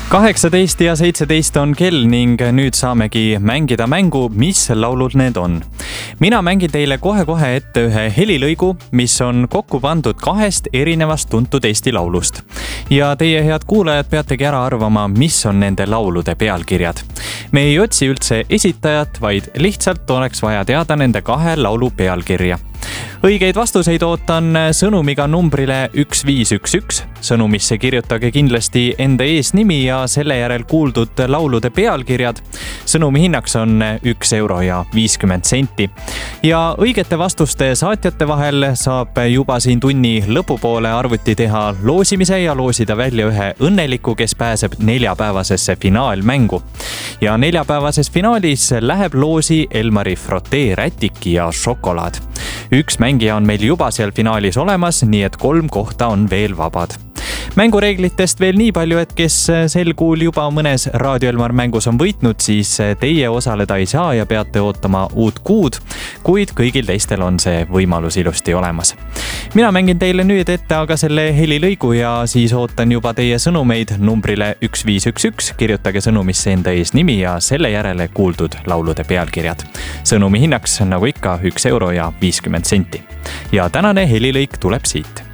18 ja 17 on kell ning nüüd saamegi mängida mängu, mis laulud need on. Mina mängin teile kohe ette ühe helilõigu, mis on kokku pandud 2 erinevast tuntud Eesti laulust. Ja teie head kuulajad peategi ära arvama, mis on nende laulude pealkirjad. Me ei otsi üldse esitajat, vaid lihtsalt oleks vaja teada nende 2 laulu pealkirja. Õigeid vastuseid ootan sõnumiga numbrile 1511. Sõnumisse kirjutage kindlasti enda eesnimi ja selle järel kuuldud laulude pealkirjad. Sõnumi hinnaks on 1 euro ja 50 senti. Ja õigete vastuste saatjate vahel saab juba siin tunni lõpupoole arvuti teha loosimise ja loosida välja ühe õnneliku, kes pääseb 4-päevasesse finaalmängu. Ja 4-päevases finaalis läheb loosi Elmari frotee rätiki ja šokolaad. 1 mängija on meil juba seal finaalis olemas, nii et 3 kohta on veel vabad. Mängureeglitest veel nii palju, et kes sel kuul juba mõnes Raadio Elmar mängus on võitnud, siis teie osaleda ei saa ja peate ootama uut kuud, kuid kõigil teistel on see võimalus ilusti olemas. Mina mängin teile nüüd ette aga selle helilõigu ja siis ootan juba teie sõnumeid numbrile 1511. Kirjutage sõnumisse enda eesnimi ja selle järele kuuldud laulude pealkirjad. Sõnumi hinnaks nagu ikka 1 euro ja 50 senti. Ja tänane helilõik tuleb siit.